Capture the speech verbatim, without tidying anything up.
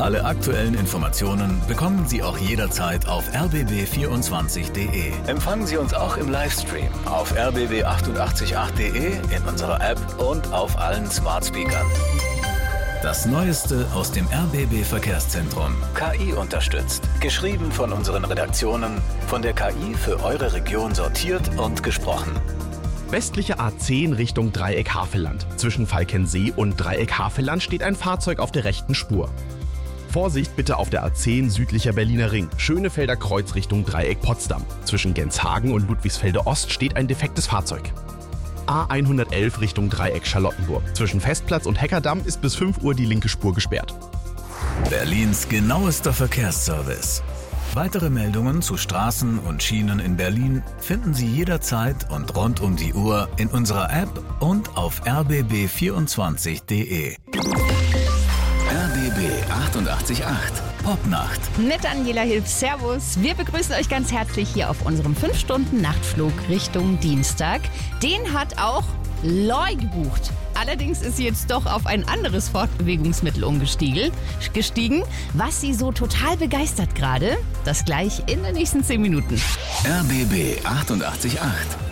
Alle aktuellen Informationen bekommen Sie auch jederzeit auf r b b vierundzwanzig punkt d e. Empfangen Sie uns auch im Livestream auf r b b achtundachtzig punkt acht punkt d e, in unserer App und auf allen Smart Speakern. Das Neueste aus dem R B B Verkehrszentrum. K I unterstützt. Geschrieben von unseren Redaktionen, von der K I für eure Region sortiert und gesprochen. Westliche A zehn Richtung Dreieck Havelland. Zwischen Falkensee und Dreieck Havelland steht ein Fahrzeug auf der rechten Spur. Vorsicht bitte auf der A zehn südlicher Berliner Ring. Schönefelder Kreuz Richtung Dreieck Potsdam. Zwischen Genshagen und Ludwigsfelde Ost steht ein defektes Fahrzeug. A hundertelf Richtung Dreieck Charlottenburg. Zwischen Festplatz und Heckerdamm ist bis fünf Uhr die linke Spur gesperrt. Berlins genauester Verkehrsservice. Weitere Meldungen zu Straßen und Schienen in Berlin finden Sie jederzeit und rund um die Uhr in unserer App und auf r b b vierundzwanzig punkt d e. R B B achtundachtzig Komma acht Popnacht. Mit Daniela Hilf, Servus. Wir begrüßen euch ganz herzlich hier auf unserem fünf Stunden Nachtflug Richtung Dienstag. Den hat auch Loi gebucht. Allerdings ist sie jetzt doch auf ein anderes Fortbewegungsmittel umgestiegen, gestiegen, was sie so total begeistert gerade. Das gleich in den nächsten zehn Minuten. R B B achtundachtzig Komma acht